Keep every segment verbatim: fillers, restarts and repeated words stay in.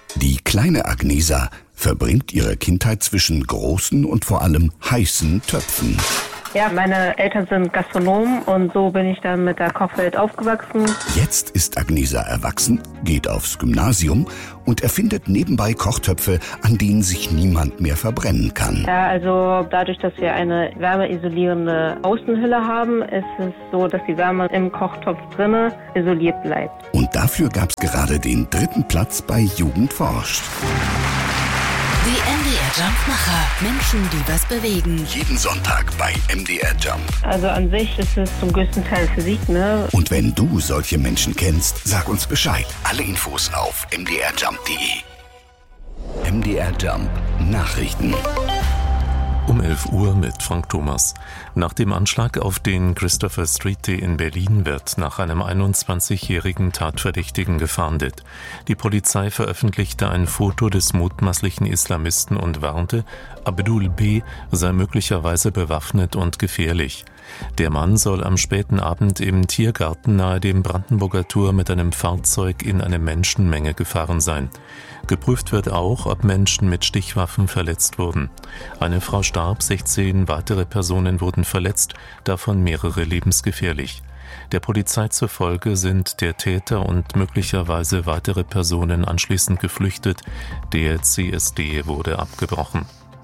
Die kleine Agnesa verbringt ihre Kindheit zwischen großen und vor allem heißen Töpfen. Ja, meine Eltern sind Gastronomen und so bin ich dann mit der Kochwelt aufgewachsen. Jetzt ist Agnesa erwachsen, geht aufs Gymnasium und erfindet nebenbei Kochtöpfe, an denen sich niemand mehr verbrennen kann. Ja, also dadurch, dass wir eine wärmeisolierende Außenhülle haben, ist es so, dass die Wärme im Kochtopf drinne isoliert bleibt. Und dafür gab's gerade den dritten Platz bei Jugend forscht. Die M D R-Jump-Macher. Menschen, die was bewegen. Jeden Sonntag bei M D R Jump. Also an sich ist es zum größten Teil Physik, ne? Und wenn du solche Menschen kennst, sag uns Bescheid. Alle Infos auf m d r jump punkt d e. M D R Jump. Nachrichten. Um elf Uhr mit Frank Thomas. Nach dem Anschlag auf den Christopher Street Day in Berlin wird nach einem einundzwanzigjährigen Tatverdächtigen gefahndet. Die Polizei veröffentlichte ein Foto des mutmaßlichen Islamisten und warnte, Abdul B. sei möglicherweise bewaffnet und gefährlich. Der Mann soll am späten Abend im Tiergarten nahe dem Brandenburger Tor mit einem Fahrzeug in eine Menschenmenge gefahren sein. Geprüft wird auch, ob Menschen mit Stichwaffen verletzt wurden. Eine Frau starb, sechzehn weitere Personen wurden verletzt, davon mehrere lebensgefährlich. Der Polizei zufolge sind der Täter und möglicherweise weitere Personen anschließend geflüchtet. Der C S D wurde abgebrochen.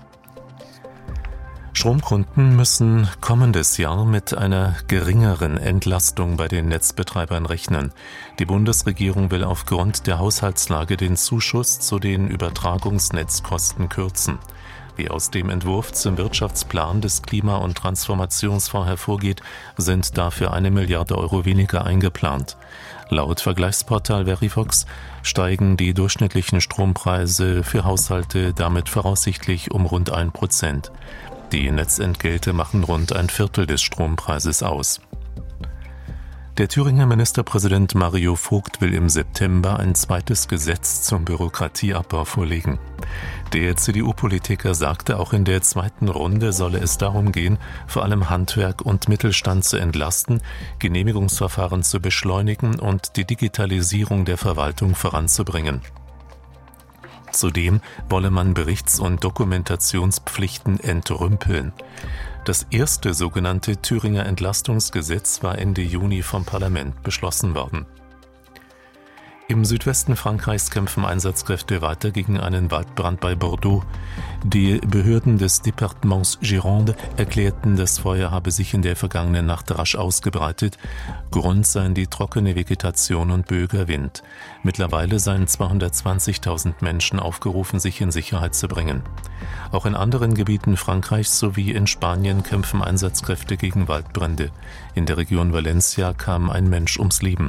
Stromkunden müssen kommendes Jahr mit einer geringeren Entlastung bei den Netzbetreibern rechnen. Die Bundesregierung will aufgrund der Haushaltslage den Zuschuss zu den Übertragungsnetzkosten kürzen. Wie aus dem Entwurf zum Wirtschaftsplan des Klima- und Transformationsfonds hervorgeht, sind dafür eine Milliarde Euro weniger eingeplant. Laut Vergleichsportal Verivox steigen die durchschnittlichen Strompreise für Haushalte damit voraussichtlich um rund ein Prozent. Die Netzentgelte machen rund ein Viertel des Strompreises aus. Der Thüringer Ministerpräsident Mario Vogt will im September ein zweites Gesetz zum Bürokratieabbau vorlegen. Der C D U-Politiker sagte, auch in der zweiten Runde solle es darum gehen, vor allem Handwerk und Mittelstand zu entlasten, Genehmigungsverfahren zu beschleunigen und die Digitalisierung der Verwaltung voranzubringen. Zudem wolle man Berichts- und Dokumentationspflichten entrümpeln. Das erste sogenannte Thüringer Entlastungsgesetz war Ende Juni vom Parlament beschlossen worden. Im Südwesten Frankreichs kämpfen Einsatzkräfte weiter gegen einen Waldbrand bei Bordeaux. Die Behörden des Departements Gironde erklärten, das Feuer habe sich in der vergangenen Nacht rasch ausgebreitet. Grund seien die trockene Vegetation und böiger Wind. Mittlerweile seien zweihundertzwanzigtausend Menschen aufgerufen, sich in Sicherheit zu bringen. Auch in anderen Gebieten Frankreichs sowie in Spanien kämpfen Einsatzkräfte gegen Waldbrände. In der Region Valencia kam ein Mensch ums Leben.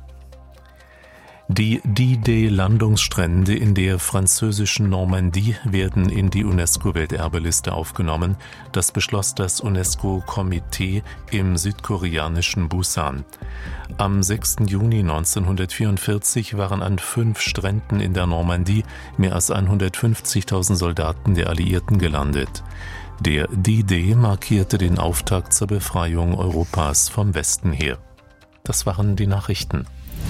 Die D-Day-Landungsstrände in der französischen Normandie werden in die UNESCO-Welterbeliste aufgenommen. Das beschloss das UNESCO-Komitee im südkoreanischen Busan. Am sechsten Juni neunzehnhundertvierundvierzig waren an fünf Stränden in der Normandie mehr als hundertfünfzigtausend Soldaten der Alliierten gelandet. Der D-Day markierte den Auftakt zur Befreiung Europas vom Westen her. Das waren die Nachrichten.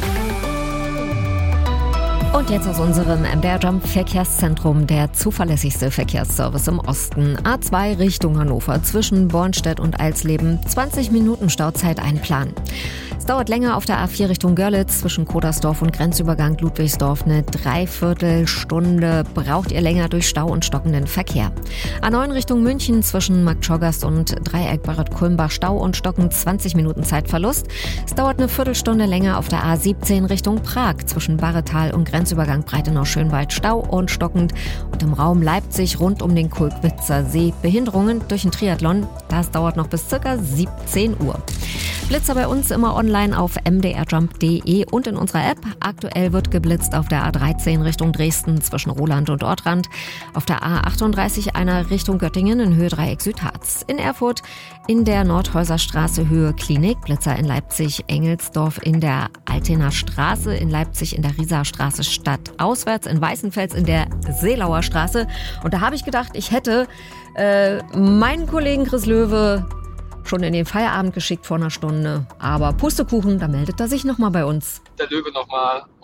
Und jetzt aus unserem M D R Jump Verkehrszentrum, der zuverlässigste Verkehrsservice im Osten. A zwei Richtung Hannover zwischen Bornstedt und Alsleben. zwanzig Minuten Stauzeit einplanen. Es dauert länger auf der A vier Richtung Görlitz zwischen Kodersdorf und Grenzübergang Ludwigsdorf. Eine Dreiviertelstunde braucht ihr länger durch Stau und stockenden Verkehr. A neun Richtung München zwischen Marktschorgast und Dreieck Barret-Kulmbach. Stau und Stocken, zwanzig Minuten Zeitverlust. Es dauert eine Viertelstunde länger auf der A siebzehn Richtung Prag zwischen Barretal und Grenzübergang Breitenau-Schönwald. Stau und stockend. Und im Raum Leipzig rund um den Kulkwitzer See Behinderungen durch den Triathlon. Das dauert noch bis ca. siebzehn Uhr. Blitzer bei uns immer online auf m d r jump punkt d e und in unserer App. Aktuell wird geblitzt auf der A dreizehn Richtung Dresden zwischen Roland und Ortrand, auf der A achtunddreißig einer Richtung Göttingen in Höhe Dreieck Südharz, in Erfurt in der Nordhäuserstraße Höhe Klinik, Blitzer in Leipzig Engelsdorf in der Altener Straße, in Leipzig in der Rieser Straße stadtauswärts, in Weißenfels in der Seelauer Straße. Und da habe ich gedacht, ich hätte äh, meinen Kollegen Chris Löwe schon in den Feierabend geschickt vor einer Stunde. Aber Pustekuchen, da meldet er sich nochmal bei uns. Der Löwe nochmal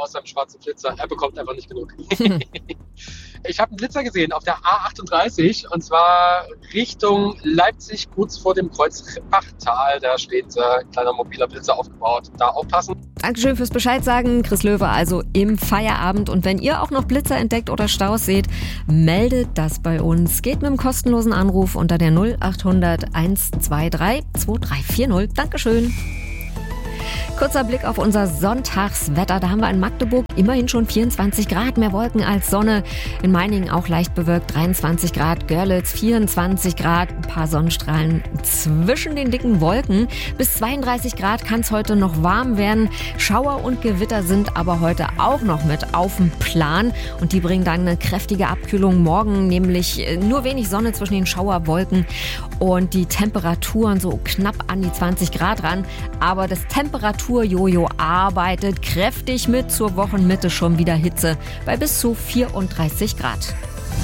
aus seinem schwarzen Flitzer. Er bekommt einfach nicht genug. Ich habe einen Blitzer gesehen auf der A achtunddreißig und zwar Richtung Leipzig, kurz vor dem Kreuz Rippachtal. Da steht ein kleiner mobiler Blitzer aufgebaut. Da aufpassen. Dankeschön fürs Bescheid sagen. Chris Löwe also im Feierabend. Und wenn ihr auch noch Blitzer entdeckt oder Staus seht, meldet das bei uns. Geht mit einem kostenlosen Anruf unter der null achthundert eins zwei drei zwei drei vier null. Dankeschön. Kurzer Blick auf unser Sonntagswetter. Da haben wir in Magdeburg immerhin schon vierundzwanzig Grad, mehr Wolken als Sonne. In Meiningen auch leicht bewölkt, dreiundzwanzig Grad. Görlitz vierundzwanzig Grad, ein paar Sonnenstrahlen zwischen den dicken Wolken. Bis zweiunddreißig Grad kann es heute noch warm werden. Schauer und Gewitter sind aber heute auch noch mit auf dem Plan. Und die bringen dann eine kräftige Abkühlung morgen, nämlich nur wenig Sonne zwischen den Schauerwolken. Und die Temperaturen so knapp an die zwanzig Grad ran. Aber das Temperaturjojo arbeitet kräftig mit. Zur Wochenmitte schon wieder Hitze bei bis zu vierunddreißig Grad.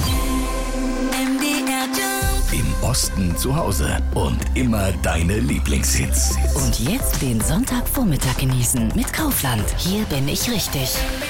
Im Osten zu Hause und immer deine Lieblingshits. Und jetzt den Sonntagvormittag genießen mit Kaufland. Hier bin ich richtig.